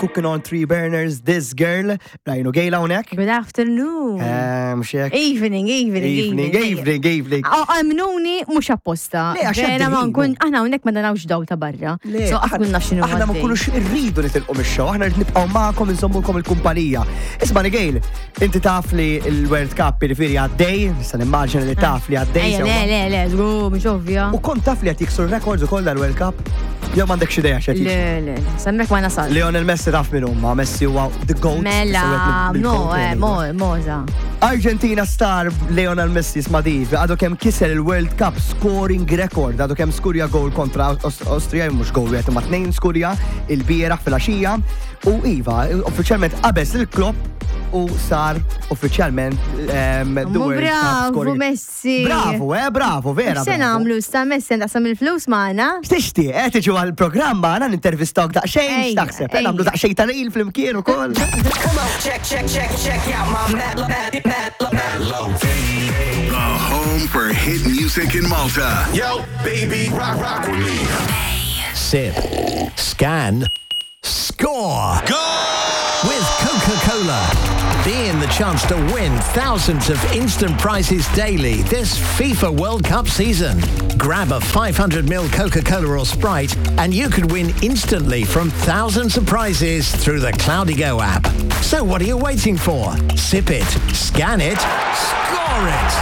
cooking on 3 burners, this girl, Rajnu Gejla unek. Good afternoon. Mxek. Evening. Għamnuni mux apposta. Vera ma nkun, aħna unek ma danawx daw ta' barra. So għafkunna xinu Aħna ma kunux irridu nitilqu mix-show, aħna rrid nibqgħu magħkom insommukom il-kumpanija. Isma' Gejl, inti taf li l-World Cup jiġifieri għaddej, nista' nimmaġina li taf li għaddej. Le, mhux ovvja. U kont taf li qed jiksru records ukoll dal-World Cup? Jew m'għandekx idea x'qed Le, semmek ma nasal. Lionel Messi taf minn huma, Messi huwa the GOAT. Mela, moza. Argentina star Lionel Messi smadiv, għadu kem kiser il-World Cup scoring record, għadu kem skurja gol kontra Austria, mux gol għet ma 2 skurja il-bieraħ fil-axija, u Iva, uffiċjalment qabes il-klopp u sar uffiċjalment the World Cup scoring. Bravo Messi. Bravo, vera. X'se nagħmlu sta Messi ndaqsam il-flus magħna? X'tixti, qed tiġu għall-programma għana nintervistawk daqsxejn x'taħseb, nagħmlu daqsxejn taril fl-imkien ukoll. Check out my Matlow. The home for hit music in Malta. Yo, baby, rock with me. Sip, scan, score. Go! With Coca-Cola. Be in the chance to win thousands of instant prizes daily this FIFA World Cup season. Grab a 500ml Coca-Cola or Sprite and you could win instantly from thousands of prizes through the Cloudigo app. So what are you waiting for? Sip it, scan it, score it!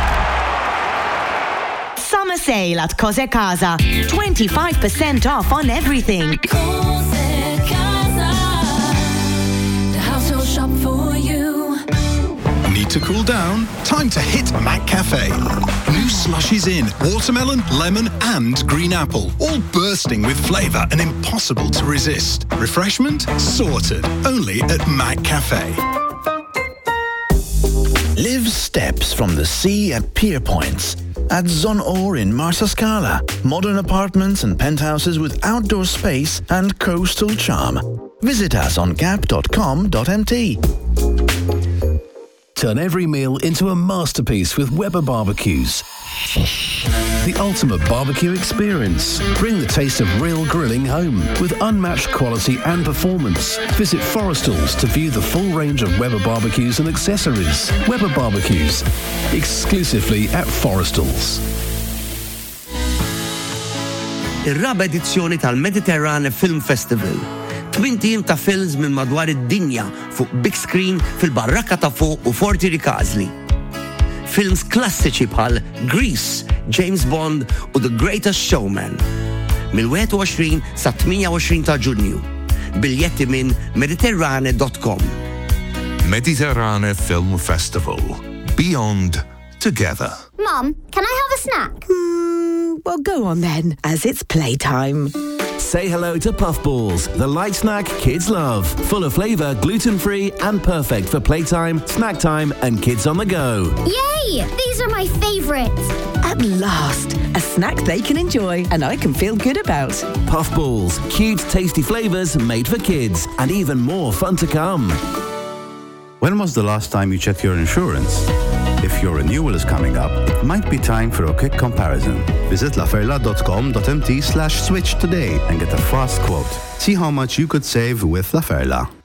Summer sale at Cose Casa. 25% off on everything. Cose Casa, the household shop for you. Need to cool down? Time to hit Mac Cafe. New slushies in watermelon, lemon, and green apple, all bursting with flavor and impossible to resist. Refreshment sorted, only at Mac Cafe. Live steps from the sea at Pier Points. At Zon Or in Marsa Scala. Modern apartments and penthouses with outdoor space and coastal charm. Visit us on gap.com.mt. Turn every meal into a masterpiece with Weber Barbecues. The ultimate barbecue experience. Bring the taste of real grilling home with unmatched quality and performance. Visit Forestall's to view the full range of Weber barbecues and accessories. Weber Barbecues, exclusively at Forestall's. Ir-raba edizzjoni tal-Mediterrane Film Festival. 8 tim ta' films minn madwar id-dinja fuq big screen fil-Barrakka ta' fuq u Forti Ricasli. Films klassiċi bħal Grease, James Bond u The Greatest Showman. Mill-21 sa 28 ta' Ġunju. Biljetti minn mediterrane.com. Mediterrane Film Festival. Beyond Together. Mum, can I have a snack? Well, go on then, as it's playtime. Say hello to Puffballs, the light snack kids love. Full of flavour, gluten-free and perfect for playtime, snack time and kids on the go. Yay! These are my favourites. At last, a snack they can enjoy and I can feel good about. Puffballs, cute, tasty flavours made for kids and even more fun to come. When was the last time you checked your insurance? If your renewal is coming up, it might be time for a quick comparison. Visit laferla.com.mt/switch today and get a fast quote. See how much you could save with La Ferla.